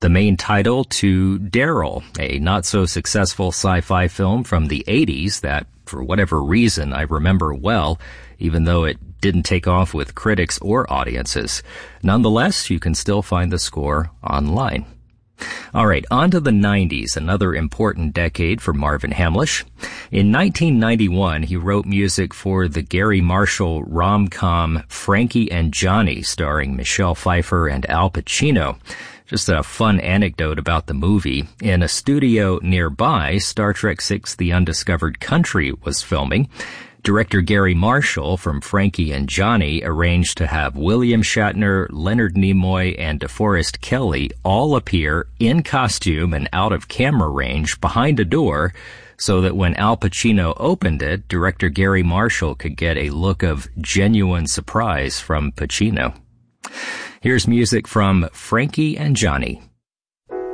the main title to Daryl, a not-so-successful sci-fi film from the 80s that, for whatever reason, I remember well, even though it didn't take off with critics or audiences. Nonetheless, you can still find the score online. All right, on to the 90s, another important decade for Marvin Hamlisch. In 1991, he wrote music for the Gary Marshall rom-com Frankie and Johnny, starring Michelle Pfeiffer and Al Pacino. Just a fun anecdote about the movie. In a studio nearby, Star Trek VI: The Undiscovered Country was filming. Director Gary Marshall from Frankie and Johnny arranged to have William Shatner, Leonard Nimoy, and DeForest Kelley all appear in costume and out of camera range behind a door so that when Al Pacino opened it, director Gary Marshall could get a look of genuine surprise from Pacino. Here's music from Frankie and Johnny.